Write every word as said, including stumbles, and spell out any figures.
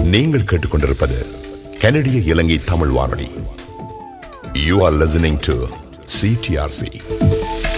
நீங்கள் கேட்டுக்கொண்டிருப்பது கனடிய இலங்கை தமிழ் வானொலி. You are listening to C T R C.